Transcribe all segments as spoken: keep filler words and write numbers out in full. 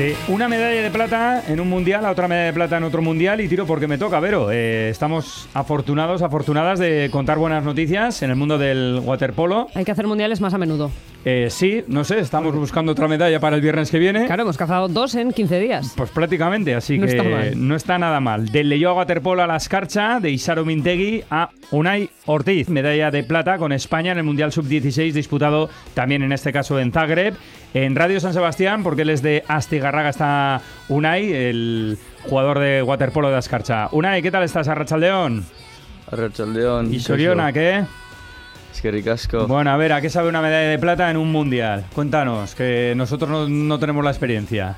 De una medalla de plata en un mundial a otra medalla de plata en otro mundial y tiro porque me toca, Vero. Eh, estamos afortunados, afortunadas de contar buenas noticias en el mundo del waterpolo. Hay que hacer mundiales más a menudo. Eh, sí, no sé, estamos buscando otra medalla para el viernes que viene. Claro, hemos cazado dos en quince días. Pues prácticamente, así no que está mal. no está nada mal. Del Leioa Waterpolo a la Escarcha, de Isaro Mintegui a Unai Ortiz. Medalla de plata con España en el Mundial sub dieciséis, disputado también en este caso en Zagreb. En Radio San Sebastián, porque él es de Astigarraga, está Unai, el jugador de waterpolo de Escarcha. Unai, ¿qué tal estás? Arratsaldeon. Arratsaldeon. ¿Y Soriona, qué? Es que ricasco. Bueno, a ver, ¿a qué sabe una medalla de plata en un mundial? Cuéntanos, que nosotros no, no tenemos la experiencia.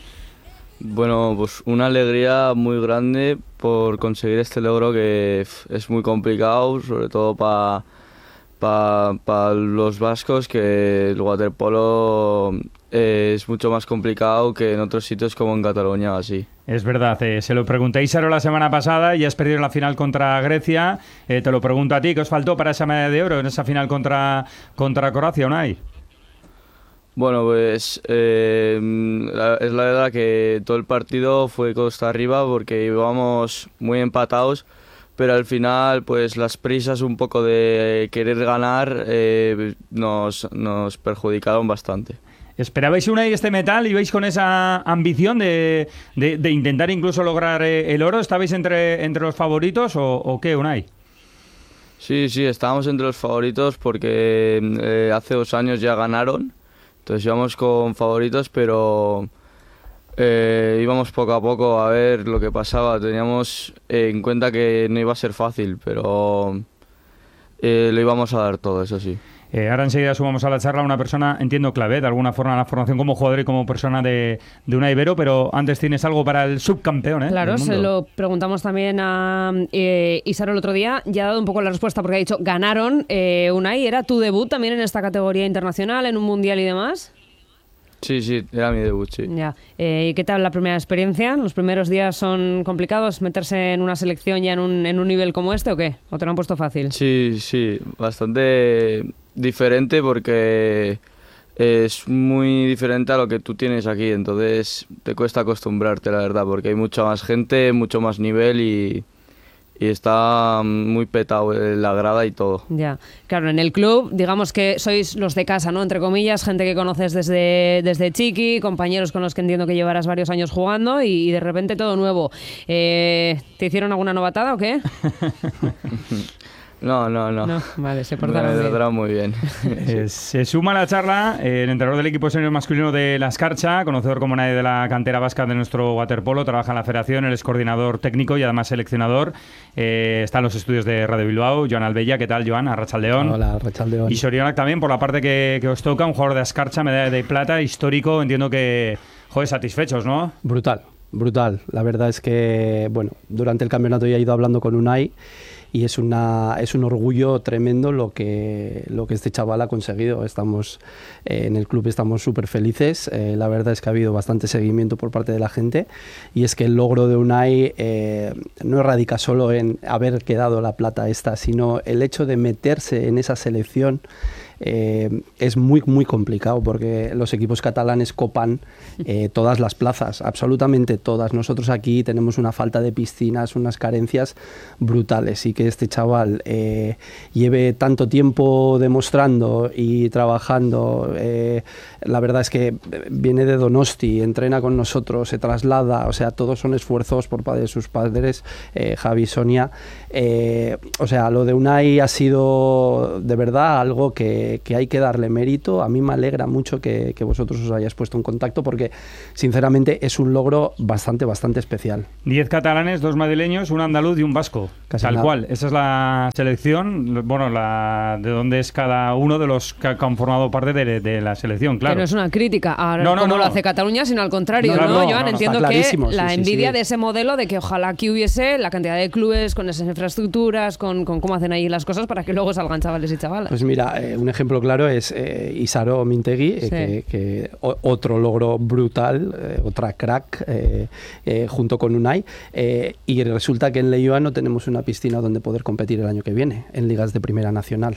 Bueno, pues una alegría muy grande por conseguir este logro que es muy complicado, sobre todo para pa, pa los vascos, que el waterpolo eh, es mucho más complicado que en otros sitios como en Cataluña o así. Es verdad, eh, se lo pregunté a Isaro la semana pasada y has perdido en la final contra Grecia. Eh, te lo pregunto a ti, ¿qué os faltó para esa medalla de oro en esa final contra, contra Croacia, Unai? Bueno, pues eh, la, es la verdad que todo el partido fue costa arriba porque íbamos muy empatados, pero al final pues las prisas un poco de querer ganar eh, nos, nos perjudicaron bastante. ¿Esperabais Unai este metal? ¿Ibais con esa ambición de, de, de intentar incluso lograr eh, el oro? ¿Estabais entre, entre los favoritos o, o qué, Unai? Sí, sí, estábamos entre los favoritos porque eh, hace dos años ya ganaron, entonces íbamos con favoritos, pero eh, íbamos poco a poco a ver lo que pasaba. Teníamos eh, en cuenta que no iba a ser fácil, pero eh, lo íbamos a dar todo, eso sí. Eh, ahora enseguida sumamos a la charla a una persona, entiendo clave, de alguna forma en la formación como jugador y como persona de, de Unai Vero, pero antes tienes algo para el subcampeón, ¿eh? Claro, del mundo. se lo preguntamos también a eh, Isaro el otro día, ya ha dado un poco la respuesta porque ha dicho, ganaron. Eh, Unai, ¿era tu debut también en esta categoría internacional, en un mundial y demás? Sí, sí, era mi debut, sí. Ya. Eh, ¿y qué tal la primera experiencia? ¿Los primeros días son complicados meterse en una selección ya en un, en un nivel como este o qué? ¿O te lo han puesto fácil? Sí, sí, bastante diferente porque es muy diferente a lo que tú tienes aquí, entonces te cuesta acostumbrarte, la verdad, porque hay mucha más gente, mucho más nivel y, y está muy petado la grada y todo. Ya, claro, en el club, digamos que sois los de casa, ¿no? Entre comillas, gente que conoces desde, desde chiqui, compañeros con los que entiendo que llevarás varios años jugando y, y de repente todo nuevo. Eh, ¿Te hicieron alguna novatada o qué? No, no, no. No, vale, se portaron Me bien. trataron muy bien. Eh, se suma a la charla eh, el entrenador del equipo senior masculino de la Escarcha, conocedor como nadie de la cantera vasca de nuestro waterpolo, trabaja en la federación, él es coordinador técnico y además seleccionador. Eh, está en los estudios de Radio Bilbao, Joan Albella. ¿Qué tal, Joan? Arratsaldeon. Hola, Arratsaldeon. Y Sorionak también, por la parte que, que os toca, un jugador de Escarcha, medalla de plata, histórico. Entiendo que, joder, satisfechos, ¿no? Brutal, brutal. La verdad es que, bueno, durante el campeonato ya he ido hablando con Unai y es una es un orgullo tremendo lo que lo que este chaval ha conseguido. Estamos eh, en el club estamos súper felices. Eh, la verdad es que ha habido bastante seguimiento por parte de la gente y es que el logro de Unai eh, no radica solo en haber quedado la plata esta, sino el hecho de meterse en esa selección. Eh, es muy muy complicado porque los equipos catalanes copan eh, todas las plazas, absolutamente todas. Nosotros aquí tenemos una falta de piscinas, unas carencias brutales, y que este chaval eh, lleve tanto tiempo demostrando y trabajando, eh, la verdad es que viene de Donosti, entrena con nosotros, se traslada, o sea, todos son esfuerzos por parte de sus padres, eh, Javi y Sonia. Eh, o sea, lo de Unai ha sido de verdad algo que que hay que darle mérito. A mí me alegra mucho que, que vosotros os hayáis puesto en contacto porque sinceramente es un logro bastante, bastante especial. Diez catalanes, dos madrileños, un andaluz y un vasco. Casi Tal nada. cual. Esa es la selección, bueno, la de dónde es cada uno de los que han formado parte de, de la selección, claro. Que no es una crítica ahora No, no, como no. lo hace Cataluña, sino al contrario, No, ¿no, no, no, Joan? no, Entiendo está que clarísimo, la sí, sí, envidia sí. de ese modelo de que ojalá que hubiese la cantidad de clubes con esas infraestructuras, con, con cómo hacen ahí las cosas para que luego salgan chavales y chavalas. Pues mira, eh, un ejemplo claro es eh, Isaro Mintegui, eh, Sí. que, que o, otro logro brutal, eh, otra crack, eh, eh, junto con Unai, eh, y resulta que en Leioa no tenemos una piscina donde poder competir el año que viene, en ligas de primera nacional.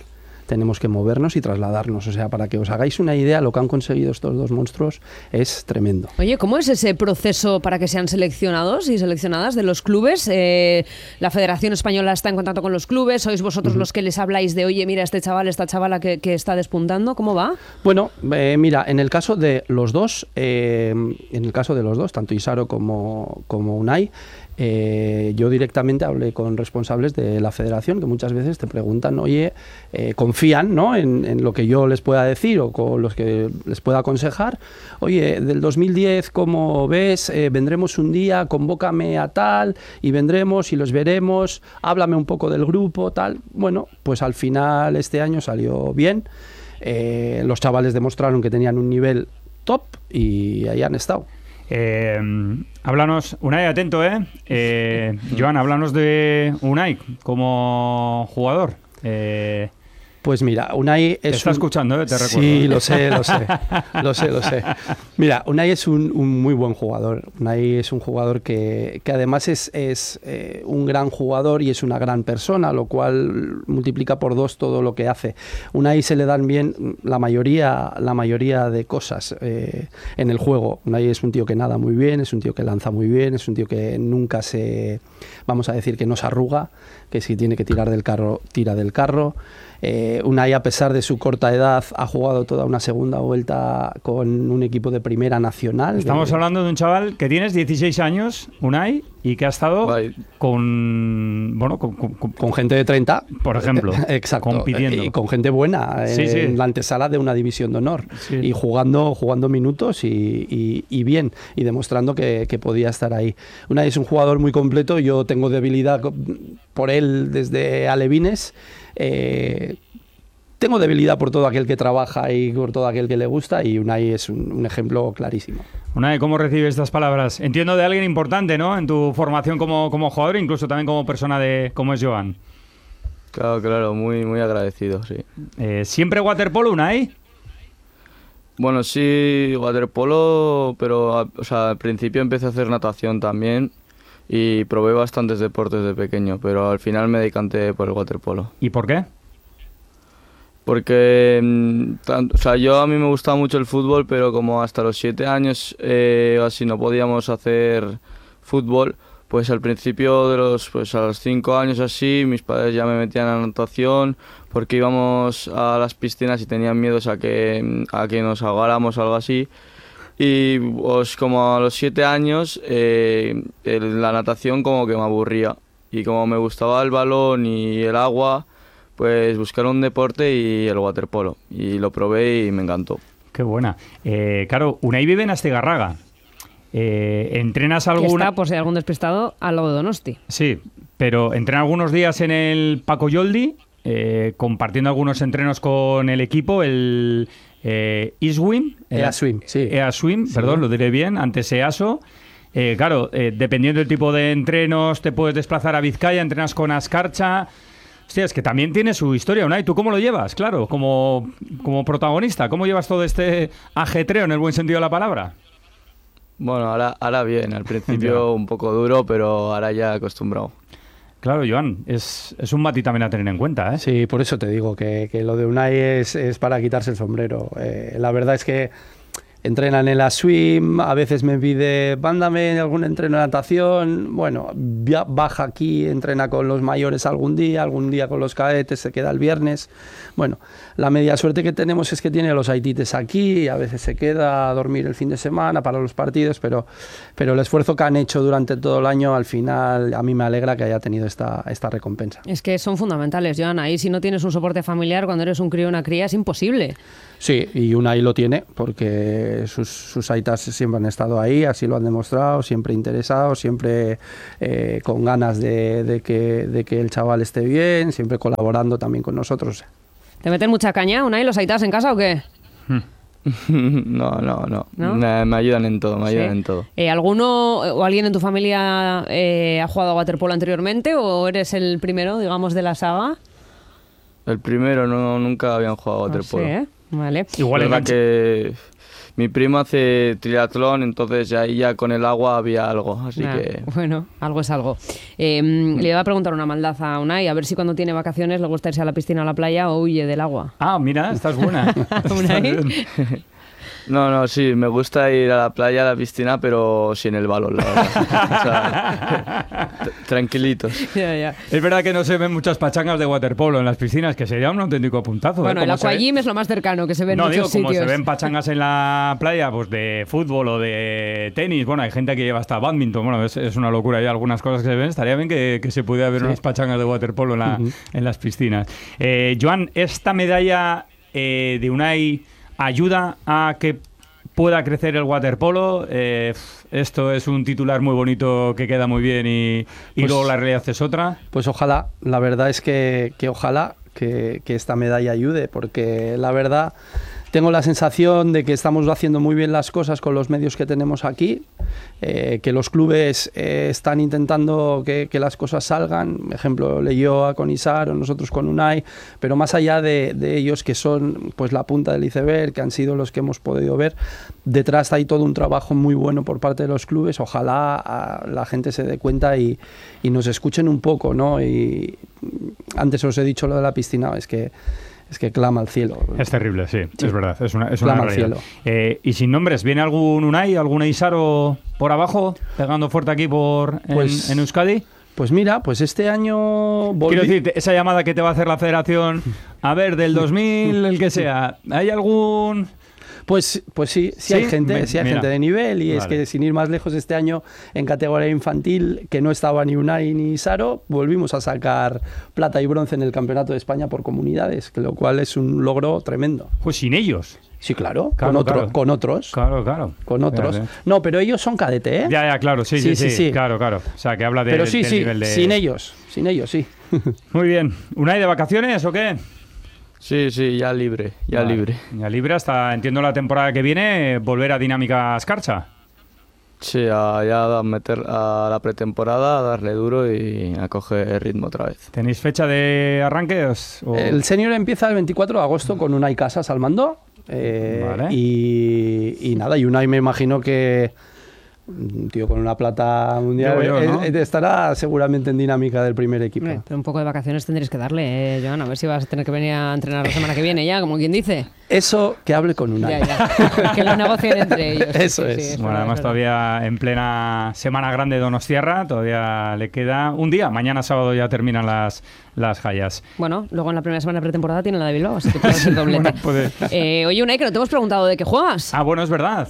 tenemos que movernos y trasladarnos. O sea, para que os hagáis una idea, lo que han conseguido estos dos monstruos es tremendo. Oye, ¿cómo es ese proceso para que sean seleccionados y seleccionadas de los clubes? Eh, la Federación Española está en contacto con los clubes, ¿sois vosotros uh-huh. los que les habláis de, oye, mira, este chaval, esta chavala que, que está despuntando? ¿Cómo va? Bueno, eh, mira, en el caso de los dos, eh, en el caso de los dos, tanto Isaro como, como Unai, Eh, yo directamente hablé con responsables de la federación que muchas veces te preguntan, oye, eh, confían, ¿no?, en, en lo que yo les pueda decir o con los que les pueda aconsejar. Oye, del dos mil diez, ¿cómo ves? Eh, vendremos un día, convócame a tal y vendremos y los veremos, háblame un poco del grupo, tal. Bueno, pues al final este año salió bien. Eh, los chavales demostraron que tenían un nivel top y ahí han estado. Eh, háblanos, Unai, atento, ¿eh? eh Joan, háblanos de Unai como jugador. Eh, Pues mira, Unai es... Te está un... escuchando, ¿eh? Te recuerdo. Sí, lo sé, lo sé, lo sé, lo sé. Mira, Unai es un, un muy buen jugador. Unai es un jugador que, que además es, es eh, un gran jugador y es una gran persona, lo cual multiplica por dos todo lo que hace. Unai se le dan bien la mayoría, la mayoría de cosas eh, en el juego. Unai es un tío que nada muy bien, es un tío que lanza muy bien, es un tío que nunca se... Vamos a decir que no se arruga, que si tiene que tirar del carro, tira del carro. Eh, Unai, a pesar de su corta edad, ha jugado toda una segunda vuelta con un equipo de primera nacional. Estamos de... hablando de un chaval que tienes dieciséis años, Unai, y que ha estado Bye. con bueno con, con, con gente de treinta, por ejemplo, exacto, compitiendo. Y con gente buena, sí, en, sí. en la antesala de una división de honor, sí. y jugando, jugando minutos y, y, y bien, y demostrando que, que podía estar ahí. Unai es un jugador muy completo, yo tengo debilidad por él desde alevines. Eh, tengo debilidad por todo aquel que trabaja y por todo aquel que le gusta, y Unai es un, un ejemplo clarísimo. Unai, ¿cómo recibes estas palabras? Entiendo de alguien importante, ¿no?, en tu formación como, como jugador, incluso también como persona de como es Joan. Claro, claro, muy, muy agradecido, sí. Eh, ¿Siempre waterpolo, Unai? Bueno, sí, waterpolo, pero o sea, al principio empecé a hacer natación también. Y probé bastantes deportes de pequeño, pero al final me decanté por el waterpolo. ¿Y por qué? Porque, o sea, yo a mí me gustaba mucho el fútbol, pero como hasta los siete años eh, así no podíamos hacer fútbol, pues al principio de los, pues a los cinco años así, mis padres ya me metían a natación porque íbamos a las piscinas y tenían miedo a que, a que nos ahogáramos o algo así. Y pues como a los siete años eh, el, la natación como que me aburría, y como me gustaba el balón y el agua, pues buscar un deporte y el waterpolo, y lo probé y me encantó. Qué buena. Eh, claro, Unai vive en Astigarraga. Eh, ¿Entrenas alguna...? Está, por si hay algún despistado, al lado de Donosti. Sí, pero entrena algunos días en el Paco Yoldi, eh, compartiendo algunos entrenos con el equipo, el... Eh, Iswim, Easwim, sí. Easwim, sí. Perdón, lo diré bien, antes Easo. Eh, claro, eh, dependiendo del tipo de entrenos, te puedes desplazar a Vizcaya, entrenas con Azkarcha. Hostia, es que también tiene su historia, Unai. ¿Tú cómo lo llevas? Claro, como, como protagonista, ¿cómo llevas todo este ajetreo en el buen sentido de la palabra? Bueno, ahora, ahora bien, al principio un poco duro, pero ahora ya acostumbrado. Claro, Joan, es, es un matiz también a tener en cuenta, ¿eh? Sí, por eso te digo que, que lo de Unai es, es para quitarse el sombrero. Eh, la verdad es que entrena en el Aswim, a veces me pide, mándame algún entreno de natación, bueno, baja aquí, entrena con los mayores algún día, algún día con los cadetes, se queda el viernes. Bueno, la media suerte que tenemos es que tiene los haitites aquí, y a veces se queda a dormir el fin de semana para los partidos, pero, pero el esfuerzo que han hecho durante todo el año, al final a mí me alegra que haya tenido esta, esta recompensa. Es que son fundamentales, Joan, ahí si no tienes un soporte familiar, cuando eres un crío o una cría, es imposible. Sí, y Unai lo tiene, porque sus, sus aitas siempre han estado ahí, así lo han demostrado, siempre interesados, siempre eh, con ganas de, de, que, de que el chaval esté bien, siempre colaborando también con nosotros. ¿Te meten mucha caña, Unai, los aitas en casa o qué? No, no, no, ¿No? Me, me ayudan en todo, me ayudan ¿Sí? en todo. Eh, ¿Alguno o alguien en tu familia eh, ha jugado a waterpolo anteriormente o eres el primero, digamos, de la saga? El primero, no, nunca habían jugado a waterpolo. No sé, ¿eh? Vale. Igual es que mi primo hace triatlón, entonces ahí ya con el agua había algo, así Nah, que... Bueno, algo es algo. Eh, le iba a preguntar una maldad a Unai, a ver si cuando tiene vacaciones le gusta irse a la piscina o a la playa o huye del agua. Ah, mira, estás buena. Unai. No, no, sí, me gusta ir a la playa, a la piscina, pero sin el balón, la verdad. O sea, t- tranquilitos. Ya, ya. Es verdad que no se ven muchas pachangas de waterpolo en las piscinas, que sería un auténtico puntazo. Bueno, ¿eh? el Como se ve- aquagym es lo más cercano que se ve en No, muchos digo, como sitios. se ven pachangas en la playa, pues de fútbol o de tenis, bueno, hay gente que lleva hasta badminton, bueno, es, es una locura, hay algunas cosas que se ven, estaría bien que, que se pudiera ver Sí. unas pachangas de waterpolo en, la- Ujú. en las piscinas. Eh, Joan, ¿esta medalla eh, de Unai ayuda a que pueda crecer el waterpolo? Eh, esto es un titular muy bonito que queda muy bien y, y Pues- luego la realidad es otra. Pues ojalá, la verdad es que, que ojalá que, que esta medalla ayude, porque la verdad tengo la sensación de que estamos haciendo muy bien las cosas con los medios que tenemos aquí, eh, que los clubes eh, están intentando que, que las cosas salgan, por ejemplo, Leioa con Isar o nosotros con Unai, pero más allá de, de ellos que son pues la punta del iceberg, que han sido los que hemos podido ver, detrás hay todo un trabajo muy bueno por parte de los clubes, ojalá a, la gente se dé cuenta y, y nos escuchen un poco, ¿no? Y antes os he dicho lo de la piscina, es que es que clama al cielo. Es terrible, sí, Sí. es verdad, es una, es una Clama al realidad. cielo. Eh, y sin nombres, ¿viene algún Unai, algún Isaro por abajo, pegando fuerte aquí por en, Pues- en Euskadi? Pues mira, pues este año volví- Quiero decir, esa llamada que te va a hacer la federación, a ver, del dos mil, el que sea, ¿hay algún...? Pues, pues sí, sí, ¿Sí? hay gente, Mi- sí hay mira. gente de nivel y es Vale. que sin ir más lejos este año en categoría infantil que no estaba ni Unai ni Saro, volvimos a sacar plata y bronce en el Campeonato de España por comunidades, que lo cual es un logro tremendo. Pues sin ellos. Sí, claro, Claro, con, otro- claro. con otros, Claro, claro. con otros. Fíjate. No, pero ellos son cadete, ¿eh? Ya, ya, claro, sí, sí, sí, Sí, sí, sí. claro, claro. O sea, que habla de, pero sí, del sí, nivel de... sin ellos, sin ellos, sí. Muy bien. ¿Unai de vacaciones o qué? Sí, sí, ya libre, ya Vale. libre. Ya libre hasta, entiendo, la temporada que viene, volver a Dinámica Escarcha. Sí, a, ya a meter a la pretemporada, a darle duro y a coger ritmo otra vez. ¿Tenéis fecha de arranque? os- o- El senior empieza el veinticuatro de agosto con Unai Casas al mando. eh, Vale. y, y nada, y Unai me imagino que un tío con una plata mundial Digo yo, ¿no? eh, eh, estará seguramente en dinámica del primer equipo. Hombre, pero un poco de vacaciones tendréis que darle, eh, Joan, a ver si vas a tener que venir a entrenar la semana que viene ya, como quien dice. Eso que hable con Unai. Ya, ya. Que lo negocien entre ellos. Eso Sí, es. sí, Bueno, verdad, además es verdad. todavía en plena Semana Grande de Donostiarra, todavía le queda un día. Mañana sábado ya terminan las, las Jayas. Bueno, luego en la primera semana de pretemporada tiene la de Bilbao, así que puede ser doblete. Bueno, puede- Eh, oye, Unai, que no te hemos preguntado de qué juegas. Ah, bueno, es verdad.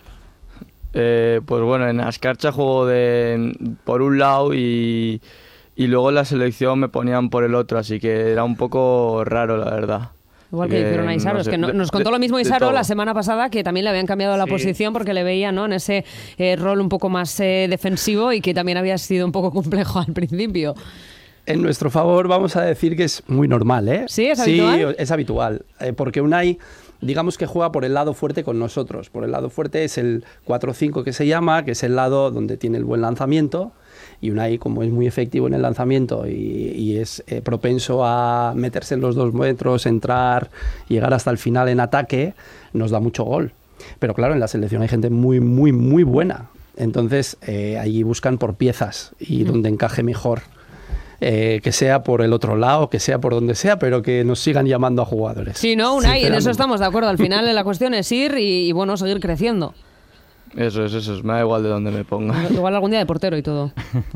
Eh, pues bueno, en Ascarcha juego de, por un lado y, y luego en la selección me ponían por el otro, así que era un poco raro, la verdad. Igual que Eh, hicieron a Isaro, no es sé, que no- de- nos contó de- lo mismo de Isaro todo. la semana pasada, que también le habían cambiado la Sí. posición porque le veía, ¿no?, en ese eh, rol un poco más eh, defensivo y que también había sido un poco complejo al principio. En nuestro favor vamos a decir que es muy normal, ¿eh? ¿Sí? ¿Es habitual? Sí, es habitual. eh, porque Unai, digamos que juega por el lado fuerte con nosotros. Por el lado fuerte es el cuatro cinco que se llama, que es el lado donde tiene el buen lanzamiento. Y Unai, como es muy efectivo en el lanzamiento y, y es eh, propenso a meterse en los dos metros, entrar, llegar hasta el final en ataque, nos da mucho gol. Pero claro, en la selección hay gente muy, muy, muy buena. Entonces, eh, allí buscan por piezas y donde encaje mejor. Eh, que sea por el otro lado, que sea por donde sea, pero que nos sigan llamando a jugadores. Sí, ¿no, Unai? En eso Sinceramente. estamos de acuerdo. Al final la cuestión es ir y, y, bueno, seguir creciendo. Eso es, eso es, me da igual de dónde me ponga, Igual algún día de portero y todo.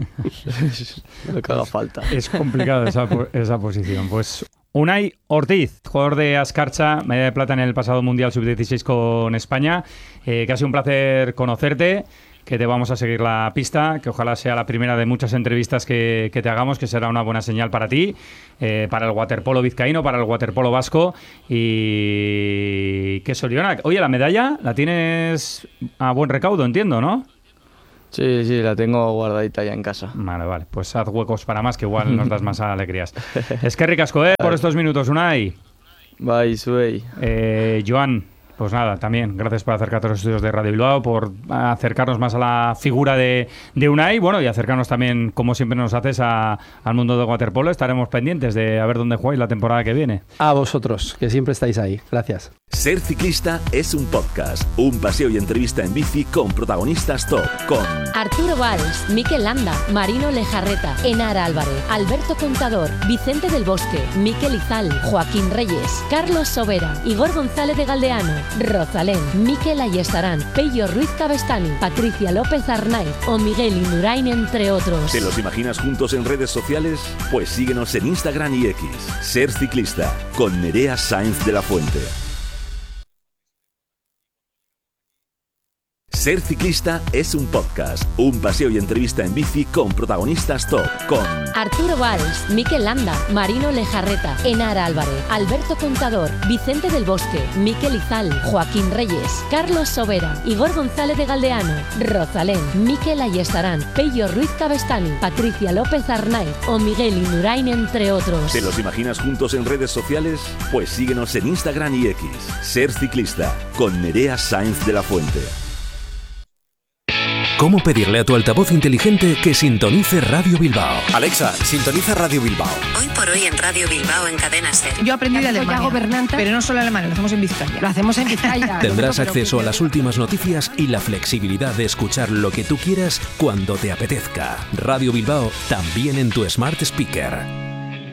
lo que haga falta. Es complicado esa, po- esa posición. Pues Unai Ortiz, jugador de Ascarcha, medalla de plata en el pasado Mundial sub dieciséis con España, eh, que ha sido un placer conocerte, que te vamos a seguir la pista, que ojalá sea la primera de muchas entrevistas que, que te hagamos, que será una buena señal para ti, eh, para el waterpolo vizcaíno, para el waterpolo vasco y que Soriona. Oye, la medalla la tienes a buen recaudo, entiendo, ¿no? Sí, sí, la tengo guardadita ya en casa. Vale, vale, pues haz huecos para más, que igual nos das más alegrías. Es que ricasco, ¿eh? Por estos minutos, Unai. Bye, Suey. Eh, Joan, Pues nada, también gracias por acercarte a los estudios de Radio Bilbao, por acercarnos más a la figura de, de Unai, bueno, y acercarnos también, como siempre nos haces, a, al mundo del waterpolo. Estaremos pendientes de a ver dónde jugáis la temporada que viene. A vosotros, que siempre estáis ahí. Gracias. Ser Ciclista es un podcast, un paseo y entrevista en bici con protagonistas top, con Arturo Valls, Mikel Landa, Marino Lejarreta, Enara Álvarez, Alberto Contador, Vicente del Bosque, Mikel Izal, Joaquín Reyes, Carlos Sobera, Igor González de Galdeano, Rosalén, Mikel Ayestarán, Pello Ruiz Cabestani, Patricia López Arnaiz o Miguel Indurain, entre otros. ¿Te los imaginas juntos en redes sociales? Pues síguenos en Instagram y X. Ser Ciclista, con Nerea Sáenz de la Fuente. Ser Ciclista es un podcast, un paseo y entrevista en bici con protagonistas top, con Arturo Valls, Mikel Landa, Marino Lejarreta, Enara Álvarez, Alberto Contador, Vicente del Bosque, Mikel Izal, Joaquín Reyes, Carlos Sobera, Igor González de Galdeano, Rosalén, Mikel Ayestarán, Pello Ruiz Cabestani, Patricia López Arnaiz o Miguel Indurain, entre otros. ¿Te los imaginas juntos en redes sociales? Pues síguenos en Instagram y X. Ser Ciclista, con Nerea Sáenz de la Fuente. ¿Cómo pedirle a tu altavoz inteligente que sintonice Radio Bilbao? Alexa, sintoniza Radio Bilbao. Hoy por hoy en Radio Bilbao en Cadena Ser. Yo aprendí de Alemania, pero no solo alemán, lo hacemos en Vizcaya. Lo hacemos en Vizcaya. Tendrás acceso a las últimas noticias y la flexibilidad de escuchar lo que tú quieras cuando te apetezca. Radio Bilbao, también en tu Smart Speaker.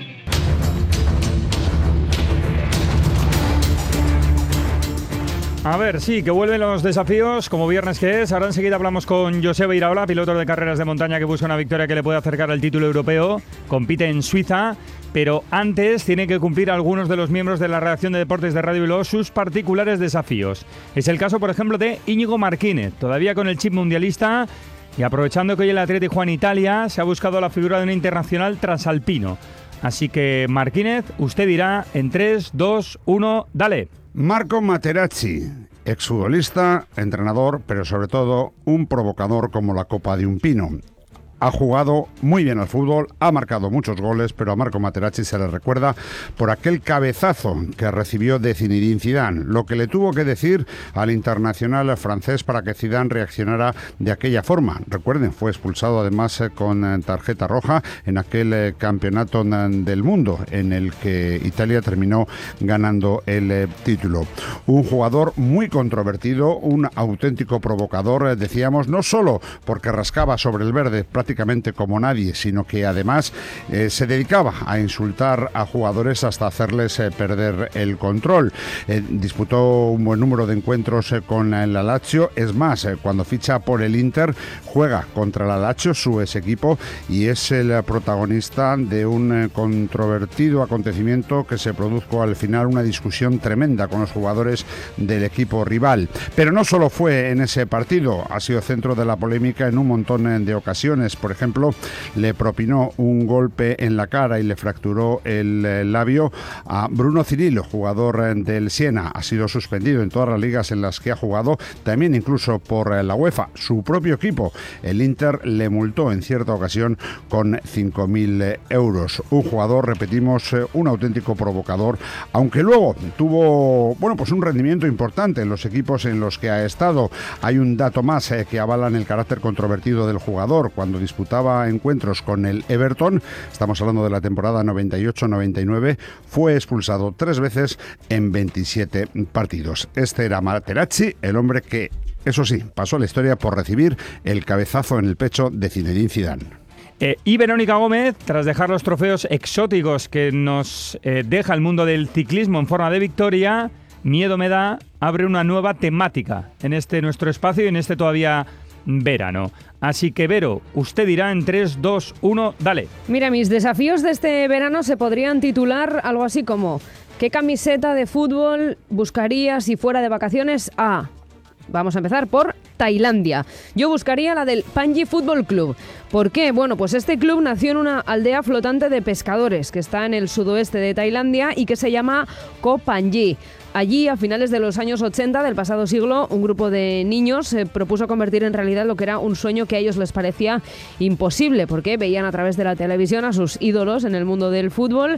A ver, sí, que vuelven los desafíos, como viernes que es. Ahora enseguida hablamos con Joseba Iraola, piloto de carreras de montaña que busca una victoria que le puede acercar al título europeo. Compite en Suiza, pero antes tiene que cumplir algunos de los miembros de la redacción de deportes de Radio Bilbao sus particulares desafíos. Es el caso, por ejemplo, de Íñigo Martínez, todavía con el chip mundialista y aprovechando que hoy el Atleti juega en Italia, se ha buscado la figura de un internacional transalpino. Así que, Martínez, usted dirá en tres, dos, uno, dale. Marco Materazzi, exfutbolista, entrenador, pero sobre todo un provocador como la copa de un pino. Ha jugado muy bien al fútbol, ha marcado muchos goles, pero a Marco Materazzi se le recuerda por aquel cabezazo que recibió de Zinedine Zidane, lo que le tuvo que decir al internacional francés para que Zidane reaccionara de aquella forma. Recuerden, fue expulsado además con tarjeta roja en aquel campeonato del mundo en el que Italia terminó ganando el título. Un jugador muy controvertido, un auténtico provocador, decíamos, no solo porque rascaba sobre el verde prácticamente como nadie, sino que además eh, se dedicaba a insultar a jugadores hasta hacerles eh, perder el control. Eh, disputó un buen número de encuentros eh, con el Lazio, es más, eh, cuando ficha por el Inter, juega contra el Lazio, su ex equipo, y es el protagonista de un eh, controvertido acontecimiento que se produjo al final, una discusión tremenda con los jugadores del equipo rival. Pero no solo fue en ese partido, ha sido centro de la polémica en un montón eh, de ocasiones. Por ejemplo, le propinó un golpe en la cara y le fracturó el, el labio a Bruno Cirillo, jugador del Siena. Ha sido suspendido en todas las ligas en las que ha jugado, también incluso por la UEFA. Su propio equipo, el Inter, le multó en cierta ocasión con cinco mil euros. Un jugador, repetimos, un auténtico provocador, aunque luego tuvo, bueno, pues un rendimiento importante en los equipos en los que ha estado. Hay un dato más eh, que avalan el carácter controvertido del jugador. Cuando disputaba encuentros con el Everton, estamos hablando de la temporada noventa y ocho noventa y nueve, fue expulsado tres veces en veintisiete partidos. Este era Materazzi, el hombre que, eso sí, pasó a la historia por recibir el cabezazo en el pecho de Zinedine Zidane. Eh, y Verónica Gómez, tras dejar los trofeos exóticos que nos eh, deja el mundo del ciclismo en forma de victoria, Miedo me da, abre una nueva temática en este nuestro espacio y en este todavía verano. Así que, Vero, usted dirá en tres, dos, uno, dale. Mira, mis desafíos de este verano se podrían titular algo así como: ¿qué camiseta de fútbol buscaría si fuera de vacaciones a...? Vamos a empezar por Tailandia. Yo buscaría la del Panji Football Club. ¿Por qué? Bueno, pues este club nació en una aldea flotante de pescadores que está en el sudoeste de Tailandia y que se llama Koh Phangi. Allí, a finales de los años ochenta del pasado siglo, un grupo de niños se propuso convertir en realidad lo que era un sueño que a ellos les parecía imposible, porque veían a través de la televisión a sus ídolos en el mundo del fútbol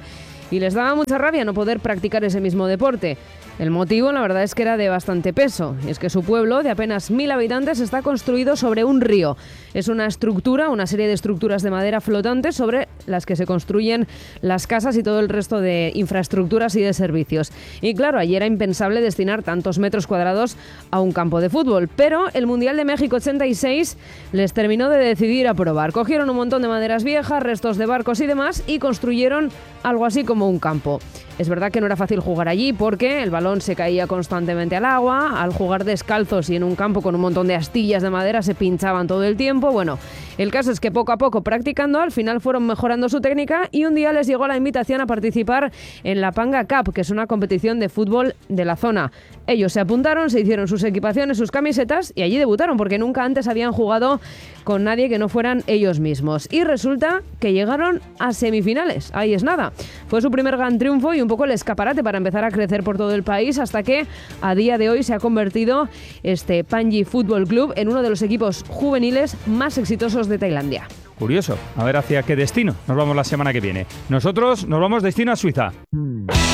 y les daba mucha rabia no poder practicar ese mismo deporte. El motivo, la verdad, es que era de bastante peso, y es que su pueblo, de apenas mil habitantes, está construido sobre un río. Es una estructura, una serie de estructuras de madera flotantes sobre las que se construyen las casas y todo el resto de infraestructuras y de servicios. Y claro, allí era impensable destinar tantos metros cuadrados a un campo de fútbol, pero el Mundial de México ochenta y seis les terminó de decidir aprobar. Cogieron un montón de maderas viejas, restos de barcos y demás, y construyeron algo así como un campo. Es verdad que no era fácil jugar allí porque el balón se caía constantemente al agua, al jugar descalzos y en un campo con un montón de astillas de madera se pinchaban todo el tiempo. Bueno, el caso es que poco a poco practicando, al final fueron mejorando su técnica y un día les llegó la invitación a participar en la Panga Cup, que es una competición de fútbol de la zona. Ellos se apuntaron, se hicieron sus equipaciones, sus camisetas y allí debutaron porque nunca antes habían jugado con nadie que no fueran ellos mismos. Y resulta que llegaron a semifinales. Ahí es nada. Fue su primer gran triunfo y un poco el escaparate para empezar a crecer por todo el país, hasta que a día de hoy se ha convertido este Panji Football Club en uno de los equipos juveniles más exitosos de Tailandia. Curioso. A ver hacia qué destino nos vamos la semana que viene. Nosotros nos vamos destino a Suiza.